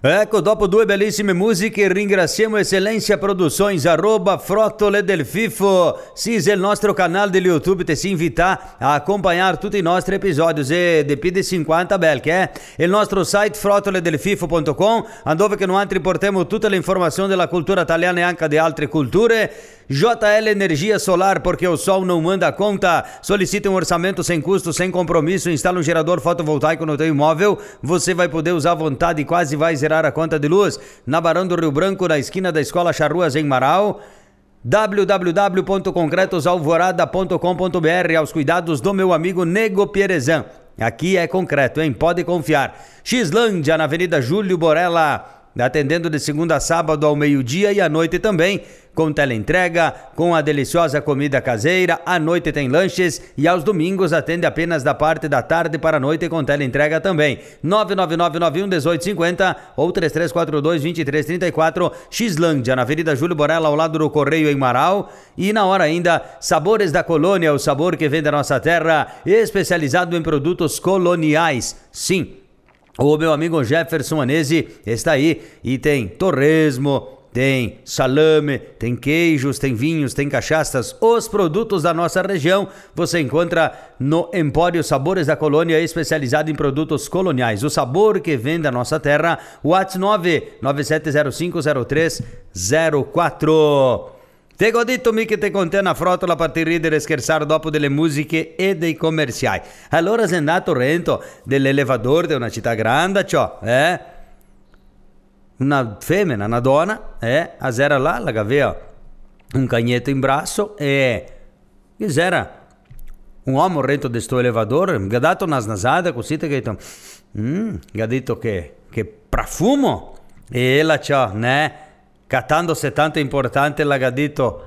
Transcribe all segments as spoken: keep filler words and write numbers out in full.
Ecco, dopo due bellissime musiche ringraziamo Eccellenza Produções, arroba Frotole del Fifo. Sì, il nostro canale di YouTube ti si invita a accompagnare tutti i nostri episodi e di più di cinquanta belche, eh? Il nostro site frotole del fifo punto com, dove che noi riportiamo tutte le informazioni della cultura italiana e anche di altre culture. J L Energia Solar, porque o sol não manda conta. Solicite um orçamento sem custo, sem compromisso. Instala um gerador fotovoltaico no teu imóvel. Você vai poder usar à vontade e quase vai zerar a conta de luz. Na Barão do Rio Branco, na esquina da Escola Charruas, em Marau. w w w ponto concretos alvorada ponto com ponto b r, aos cuidados do meu amigo Nego Pierezan. Aqui é concreto, hein? Pode confiar. Xlândia, na Avenida Júlio Borella, atendendo de segunda a sábado ao meio-dia e à noite também, com teleentrega, com a deliciosa comida caseira. À noite tem lanches e aos domingos atende apenas da parte da tarde para a noite com teleentrega também. nove nove nove nove um um oito cinco zero ou três três quatro dois, dois três três quatro. Xlândia, na Avenida Júlio Borella, ao lado do Correio em Marau. E na hora ainda, Sabores da Colônia, o sabor que vem da nossa terra, especializado em produtos coloniais. Sim, o meu amigo Jefferson Anese está aí e tem torresmo, tem salame, tem queijos, tem vinhos, tem cachaças. Os produtos da nossa região você encontra no Empório Sabores da Colônia, especializado em produtos coloniais. O sabor que vem da nossa terra. WhatsApp nove nove sete zero cinco zero três zero quattro. Te godito mi che te contena frotola per ti ridere e scherzare dopo delle musiche e dei commerciali. Allora sei andato rento dell'elevador di una città grande, ciò, eh? Una femmina, una donna, eh? Era là, la aveva un cagnetto in braccio e c'era un uomo rento di sto elevador, mi ha dato una snasata così che ha detto, mm, mi ha detto che, che profumo, e la ciò, né? Catándose tanto importante, l'ha detto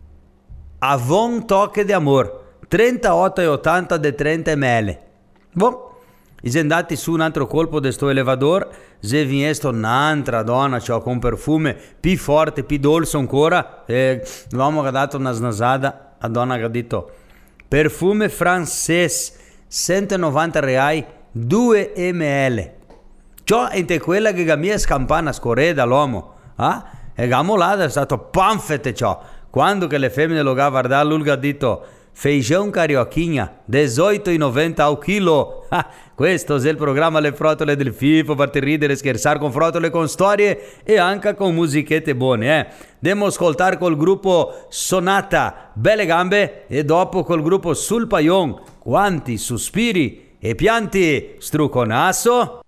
Avon toque de amor, trentaotto e ottanta di trenta millilitri. Bom, siamo andati su un altro colpo di sto elevador, se visto un'altra donna, cioè con perfume più forte, più dolce ancora, e l'uomo ha dato una snasata, la donna ha detto perfume francese, centonovanta reais, due millilitri. Ciò è quella che mi scampana scorre dall'uomo, ah? E gamolada è stato panfete ciò. Quando che le femmine lo ha guardato, lui ha detto feijão carioquinha, dezoito e noventa ao chilo. Ah, questo è il programma Le Frotole del Fifo, per te ridere e scherzare con frotole, con storie e anche con musichette buone, eh. Demo ascoltare col gruppo Sonata, Belle Gambe, e dopo col gruppo Sul Paion, Quanti sospiri e pianti, Struconasso.